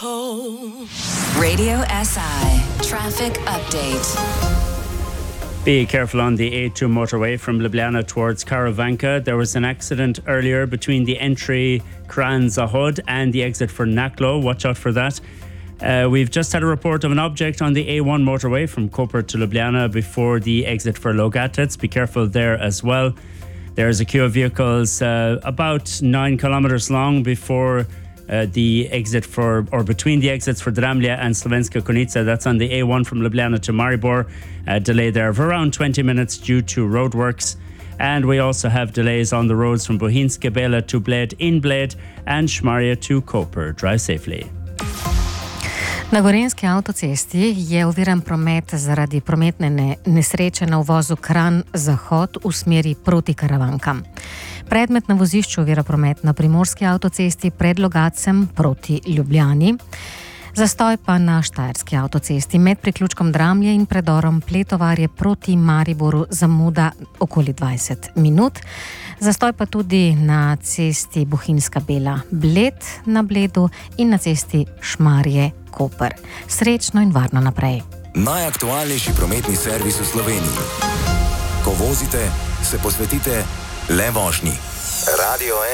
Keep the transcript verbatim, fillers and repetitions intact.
Radio S I traffic update. Be careful on the A two motorway from Ljubljana towards Karavanka. There was an accident earlier between the entry Kran Zahod and the exit for Naklo. Watch out for that. Uh, we've just had a report of an object on the A one motorway from Koper to Ljubljana before the exit for Logatec. Be careful there as well. There's a queue of vehicles uh, about nine kilometers long before uh, the exit for, or between the exits for Dramlja and Slovenska Konica. That's on the A one from Ljubljana to Maribor. A delay there of around twenty minutes due to roadworks. And we also have delays on the roads from Bohinjske Bela to Bled in Bled and Šmarje to Koper. Drive safely. Na Gorenjski avtocesti je oviran promet zaradi prometne nesreče na uvozu Kran-Zahod v smeri proti Karavankam. Predmet na vozišču ovira promet na Primorski avtocesti pred Logatcem proti Ljubljani. Zastoj pa na Štajerski avtocesti med priključkom Dramlje in predorom Pletovarje proti Mariboru zamuda okoli dvajset minut. Zastoj pa tudi na cesti Bohinjska Bela Bled na Bledu in na cesti Šmarje Koper. Srečno in varno naprej. Najaktualnejši prometni servis v Sloveniji. Ko vozite, se posvetite le vožnji. Radio